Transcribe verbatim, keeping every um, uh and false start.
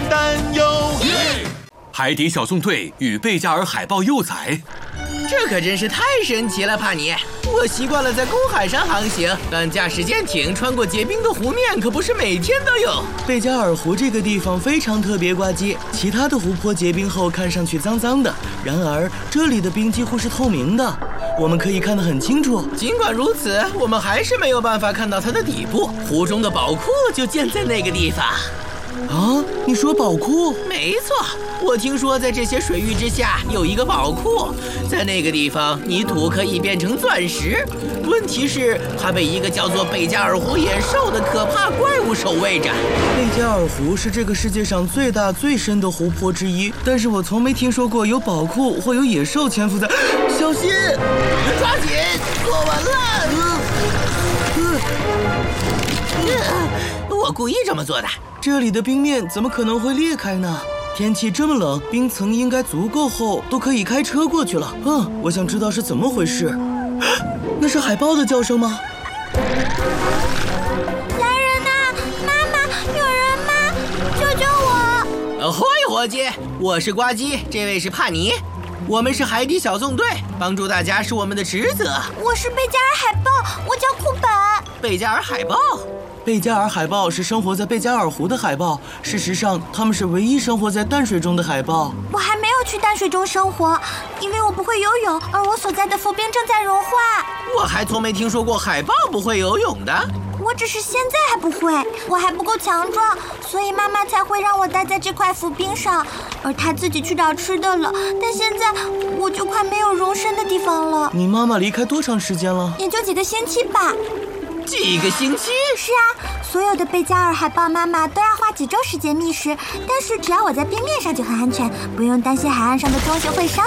担忧。 海底小纵队与贝加尔海豹幼崽。 这可真是太神奇了，帕尼！我习惯了在公海上航行，但驾驶舰艇穿过结冰的湖面可不是每天都有。 贝加尔湖这个地方非常特别，呱唧。其他的湖泊结冰后看上去脏脏的，然而这里的冰几乎是透明的，我们可以看得很清楚。 尽管如此，我们还是没有办法看到它的底部。湖中的宝库就建在那个地方。 啊，你说宝库？ 没错，我听说在这些水域之下有一个宝库，在那个地方泥土可以变成钻石。问题是，它被一个叫做贝加尔湖野兽的可怕怪物守卫着。 贝加尔湖是这个世界上最大最深的湖泊之一，但是我从没听说过有宝库或有野兽潜伏在。小心！ 抓紧，坐稳了。嗯嗯、我故意这么做的。 这里的冰面怎么可能会裂开呢？天气这么冷，冰层应该足够厚，都可以开车过去了。嗯，我想知道是怎么回事。那是海豹的叫声吗？ 来人呐！妈妈，有人吗？救救我！ ahoy，伙计，我是呱唧，这位是帕尼，我们是海底小纵队，帮助大家是我们的职责。 我是贝加尔海豹，我叫库本。 贝加尔海豹。 贝加尔海豹是生活在贝加尔湖的海豹，事实上，它们是唯一生活在淡水中的海豹。 我还没有去淡水中生活，因为我不会游泳，而我所在的浮冰正在融化。 我还从没听说过海豹不会游泳的。 我只是现在还不会，我还不够强壮，所以妈妈才会让我待在这块浮冰上，而她自己去找吃的了。但现在我就快没有容身的地方了。 你妈妈离开多长时间了？ 也就几个星期吧。 几个星期？ 是啊，所有的贝加尔海豹妈妈都要花几周时间觅食，但是只要我在冰面上就很安全，不用担心海岸上的东西会伤